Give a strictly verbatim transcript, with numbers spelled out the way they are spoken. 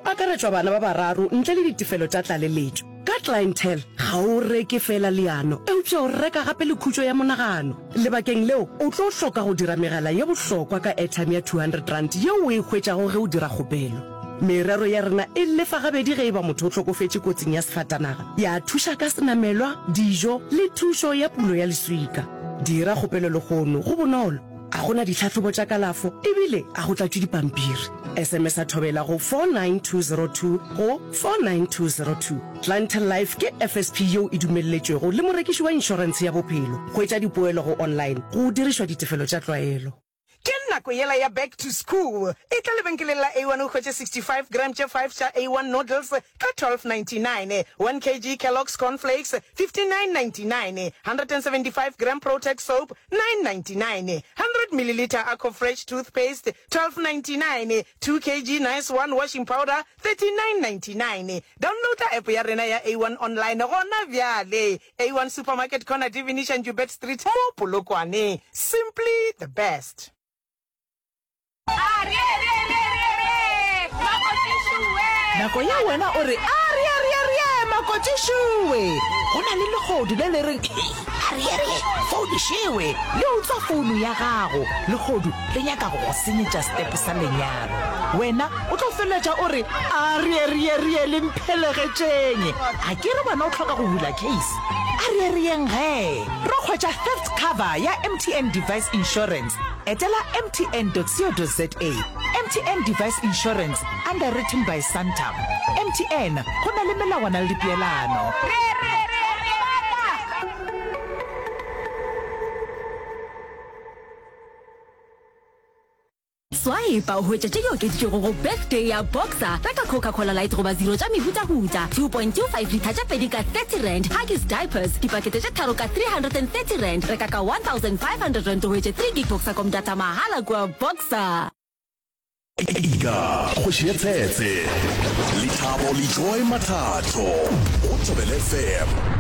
akaretswa bana ba bararo ntle le ditefelo tsa tlaleletso ka clientele ga o reke fela leano e utswa o reka gape le khutso ya monagano lebakeng leo o tlo hloka go dira megala ya bohlokwa ka airtime ya two hundred rand ye o e hwetšago ge o dira kgopelo merero ya rena e lefa gabedi ge e ba motho o tlhokofetse kotsing ya sefatanaga ya thuša ka senamelwa dijo le thušo ya pulo ya leswika dira kgopelo le gono go bonolo a gona ditlhatlhobo tša kalafo ebile a go tlatšwe dipampiri sms a thobela go four nine two zero two go four nine two zero two clientele life ke F S P yeo e dumelletšwego le morekiši wa inšorense ya bophelo go etša dipoelo go online go dirišwa ditefelo tša tlwaelo ke nako yela ya back to school e tla lebenkeleng la A one o hwetše sixty-five gram tše five tša A one noodles ka twelve ninety-nine one kilogram Kellogg's cornflakes fifty-nine ninety-nine one hundred seventy-five gram Protex soap nine ninety-nine one hundred milliliter Aqua Fresh toothpaste twelve ninety-nine two kilogram Nice One washing powder thirty-nine ninety-nine download the app ya rena ya A one online gona bjale A one supermarket corner Divinish and Jubet Street mo Polokwane simply the best. Nako ya wena o re ari ari ari makotishuwe gona le legodu le le reng ari ari phone shiwe le utsa phone ya gago legodu le nyaka go senyetša step sa lenyalo wena o tlo feletša o re ari ari ari le mphelegetšeng a ke re bana o tlhoka go hula case ari ari eng he ro khwetša theft cover ya M T N device insurance etela m t n dot co dot za M T N device insurance underwritten by Santam. M T N go na le melawana le dipeelano. Swipe o hwetša tše di oketšego go birthday ya Boxer reka Coca-Cola Light goba zero tša mehutahuta two point two five litre tša pedi ka thirty rand Huggies diapers dipakete tše tharo ka three hundred thirty rand reka ka one thousand five hundred rand o hwetše three gig Boxer-com data mahala kua Boxer. Ika kgoši ye tshetse Lethabo le Joy Mathatho o Thobela F M.